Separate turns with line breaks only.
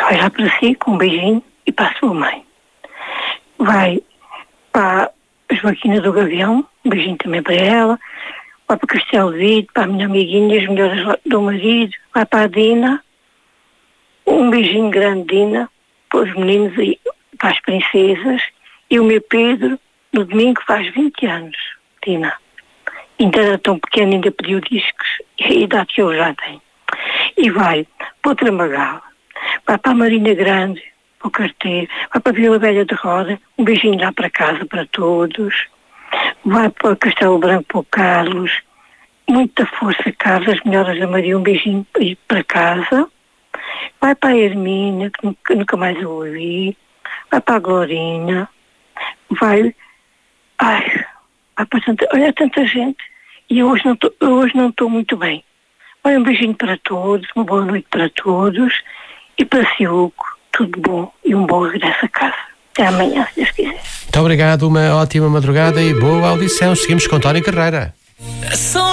vai lá para si com um beijinho e para a sua mãe. Vai para a Joaquina do Gavião, um beijinho também para ela. Vai para o Castelo de Vide, para a minha amiguinha, as melhores do marido. Vai para a Dina, um beijinho grande, Dina, para os meninos e para as princesas. E o meu Pedro, no domingo, faz 20 anos, Dina. Ainda era tão pequeno, ainda pediu discos, e a idade que ele já tem. E vai para o Tramagalo, vai para a Marina Grande, para o Carteiro, vai para a Vila Velha de Roda, um beijinho lá para casa para todos. Vai para o Castelo Branco, para o Carlos. Muita força, Carlos, as melhoras da Maria, um beijinho para casa. Vai para a Hermínia, que nunca mais eu ouvi. Vai para a Glorinha. Vai para tanta gente. E eu hoje não estou muito bem. Vai, um beijinho para todos, uma boa noite para todos. E para Ciúco, tudo bom e um bom regresso a casa. Até amanhã, se Deus quiser.
Muito obrigado, uma ótima madrugada e boa audição. Seguimos com Tony Carreira.